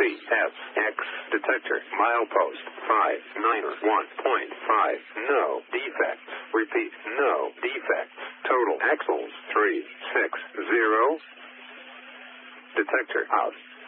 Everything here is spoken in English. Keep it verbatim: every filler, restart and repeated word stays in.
F X. Detector. Milepost. five nine one point five. No defects. Repeat. No defects. Total axles. three six zero. Detector out.